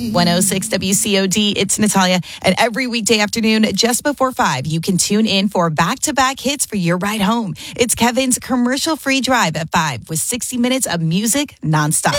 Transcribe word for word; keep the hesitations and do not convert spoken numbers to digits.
one oh six W C O D, it's Natalia. And every weekday afternoon, just before five, you can tune in for back-to-back hits for your ride home. It's Kevin's commercial-free drive at five with sixty minutes of music nonstop.